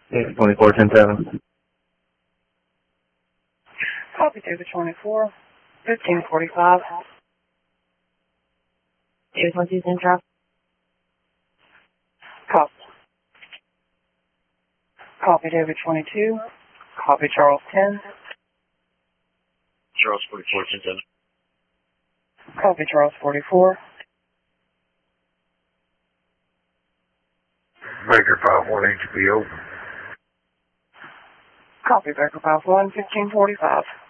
24, 10-7. Copy David 24, 1545. David 22, send drop. Copy. Copy David 22. Copy Charles 10. Charles 44, 10-7. Copy Charles 44. Baker 5-1 HBO. Copy Baker 51, 1545.